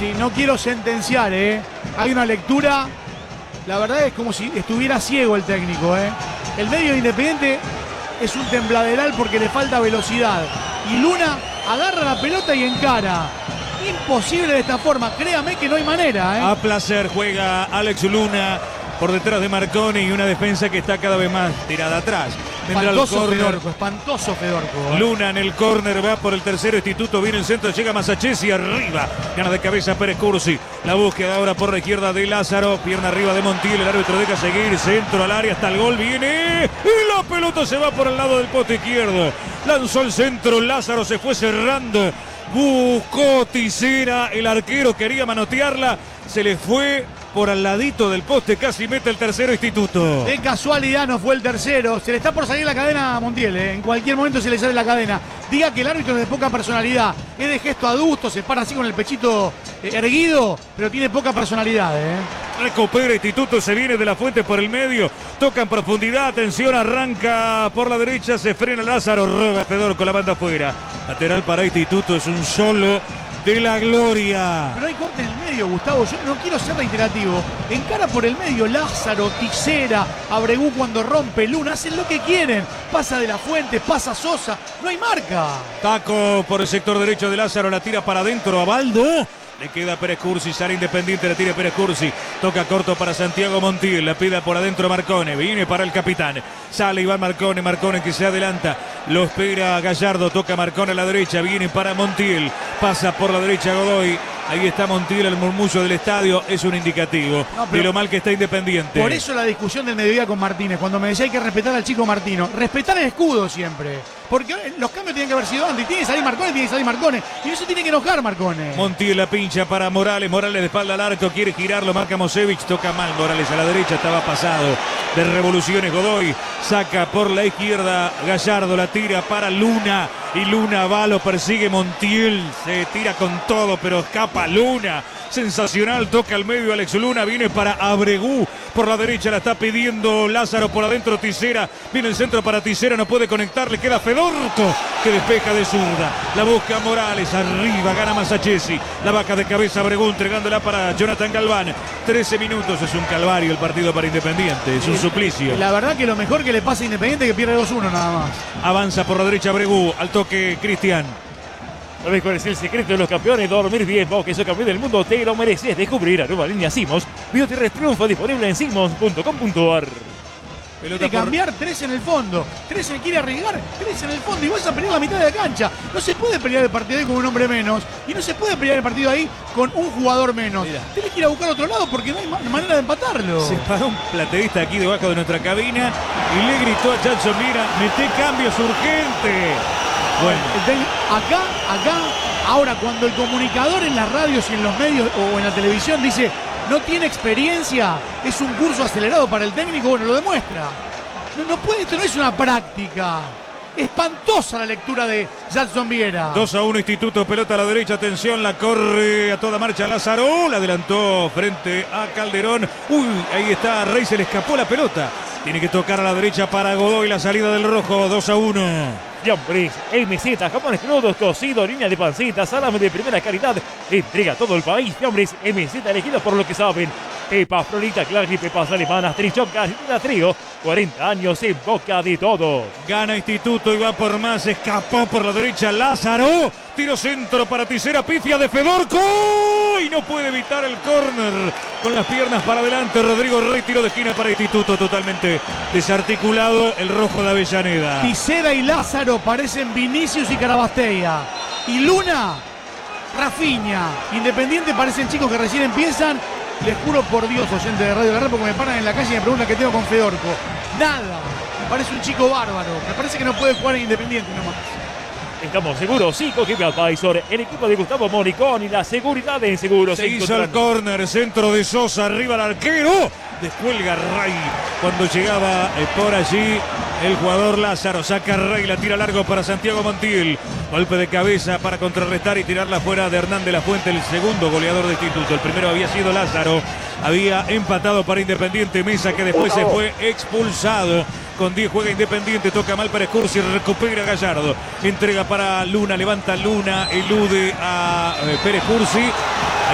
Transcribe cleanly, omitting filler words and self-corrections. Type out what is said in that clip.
Sí, no quiero sentenciar, Hay una lectura, la verdad es como si estuviera ciego el técnico, El medio de Independiente es un tembladeral porque le falta velocidad. Y Luna agarra la pelota y encara. Imposible de esta forma, créame que no hay manera, A placer juega Alex Luna por detrás de Marconi y una defensa que está cada vez más tirada atrás. Espantoso Fedorco. Luna en el córner, va por el tercero Instituto, viene el centro, llega Masachesi arriba, gana de cabeza Pérez Cursi, la búsqueda ahora por la izquierda de Lázaro, pierna arriba de Montiel, el árbitro deja seguir, centro al área, hasta el gol viene, y la pelota se va por el lado del poste izquierdo, lanzó el centro, Lázaro se fue cerrando, buscó Tisera, el arquero quería manotearla, se le fue por al ladito del poste, casi mete el tercero Instituto. De casualidad no fue el tercero. Se le está por salir la cadena a Montiel, En cualquier momento se le sale la cadena. Diga que el árbitro es de poca personalidad. Es de gesto adusto, se para así con el pechito erguido, pero tiene poca personalidad, Recupera Instituto, se viene de la Fuente por el medio, toca en profundidad, atención, arranca por la derecha, se frena Lázaro, roba Fedor con la banda afuera. Lateral para Instituto, es un solo de la gloria. Pero hay corte en el medio, Gustavo. Yo no quiero ser reiterativo. Encara por el medio Lázaro, Tisera, Abregú cuando rompe, Luna, hacen lo que quieren. Pasa de la Fuente, pasa Sosa. No hay marca. Taco por el sector derecho de Lázaro, la tira para adentro a Baldo. Le queda Pérez Cursi, sale Independiente, la tira Pérez Cursi. Toca corto para Santiago Montiel, la pida por adentro Marcone. Viene para el capitán. Sale Iván Marcone, Marcone que se adelanta. Lo espera Gallardo, toca Marcone a la derecha. Viene para Montiel. Pasa por la derecha Godoy. Ahí está Montiel, el murmullo del estadio es un indicativo de lo mal que está Independiente. Por eso la discusión del mediodía con Martínez, cuando me decía hay que respetar al chico Martino. Respetar el escudo siempre. Porque los cambios tienen que haber sido antes. Tiene que salir Marcone, tiene que salir Marcone. Y eso tiene que enojar Marcone. Montiel la pincha para Morales. Morales de espalda al arco, quiere girarlo, marca Mosevich. Toca mal Morales a la derecha, estaba pasado de revoluciones Godoy. Saca por la izquierda Gallardo, la tira para Luna. Y Luna va, lo persigue Montiel. Se tira con todo, pero escapa Luna. Sensacional, toca al medio Alex Luna, viene para Abregú, por la derecha la está pidiendo Lázaro, por adentro Tisera, viene el centro para Tisera, no puede conectar, le queda Fedorco, que despeja de zurda, la busca Morales, arriba, gana Masachesi, la vaca de cabeza Abregú, entregándola para Jonathan Galván, 13 minutos, es un calvario el partido para Independiente, es un suplicio. La verdad que lo mejor que le pasa a Independiente es que pierde 2-1 nada más. Avanza por la derecha Abregú, al toque Cristian. ¿Sabes cuál es el secreto de los campeones? Dormir bien, vos que sos campeón del mundo, te lo mereces. Descubrir la nueva línea Simons. Bioterres Triunfo disponible en simons.com.ar. Quiere cambiar 3 en el fondo. 3 se quiere arriesgar, 3 en el fondo. Y vas a pelear la mitad de la cancha. No se puede pelear el partido ahí con un hombre menos. Y no se puede pelear el partido ahí con un jugador menos. Tienes que ir a buscar otro lado porque no hay manera de empatarlo. Se paró un plateísta aquí debajo de nuestra cabina y le gritó a Chancho, mira, mete cambios urgentes. Bueno, acá, ahora cuando el comunicador en las radios y en los medios o en la televisión dice no tiene experiencia, es un curso acelerado para el técnico, bueno, lo demuestra. No puede, esto no es una práctica. Espantosa la lectura de Jackson Viera. 2-1 Instituto, pelota a la derecha, atención, la corre a toda marcha Lázaro, la adelantó frente a Calderón. Uy, ahí está, Rey, se le escapó la pelota. Tiene que tocar a la derecha para Godoy, la salida del rojo, 2-1. Jambres, meseta, jamones crudos, cocido, línea de pancita, salame de primera calidad. Entrega a todo el país. Jambres, meseta elegido por lo que saben. Pepas, Florita, Clary, pepas alemanas, trichocas y la trío. 40 años en boca de todo. Gana Instituto y va por más. Escapó por la derecha Lázaro. Tiro centro para Tisera, pifia de Fedorco. Y no puede evitar el córner. Con las piernas para adelante. Rodrigo Rey, tiro de esquina para Instituto. Totalmente desarticulado el rojo de Avellaneda. Tisera y Lázaro parecen Vinicius y Carabastella. Y Luna, Rafinha. Independiente parecen chicos que recién empiezan. Les juro por Dios, oyente de Radio Garra, porque me paran en la calle y me preguntan qué tengo con Fedorco. Nada. Me parece un chico bárbaro. Me parece que no puede jugar en Independiente nomás. Estamos seguros, sí, con Gibraltar Advisor, el equipo de Gustavo Moricón y la seguridad en seguros. Se hizo el córner, centro de Sosa, arriba el arquero. Descuelga Ray cuando llegaba por allí el jugador Lázaro. Saca Ray, la tira largo para Santiago Montiel. Golpe de cabeza para contrarrestar y tirarla fuera de Hernán de la Fuente, el segundo goleador de Instituto. El primero había sido Lázaro. Había empatado para Independiente Mesa, que después se fue expulsado. Con 10 juega Independiente, toca mal para Cursi, recupera Gallardo. Entrega para Luna, levanta Luna, elude a Pérez Cursi.